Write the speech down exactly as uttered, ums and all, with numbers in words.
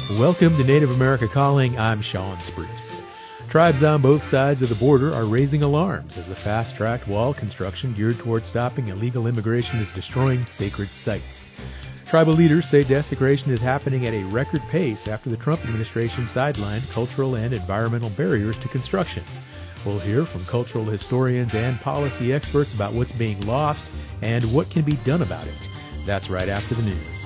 Welcome to Native America Calling. I'm Sean Spruce. Tribes on both sides of the border are raising alarms as the fast-tracked wall construction geared toward stopping illegal immigration is destroying sacred sites. Tribal leaders say desecration is happening at a record pace after the Trump administration sidelined cultural and environmental barriers to construction. We'll hear from cultural historians and policy experts about what's being lost and what can be done about it. That's right after the news.